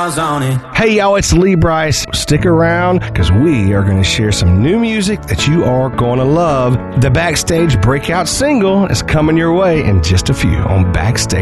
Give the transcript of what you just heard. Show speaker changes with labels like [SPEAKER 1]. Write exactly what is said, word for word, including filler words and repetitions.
[SPEAKER 1] miles on it.
[SPEAKER 2] Hey y'all, it's Lee Brice. Stick around because we are going to share some new music that you are going to love. The Backstage breakout single is coming your way in just a few on Backstage.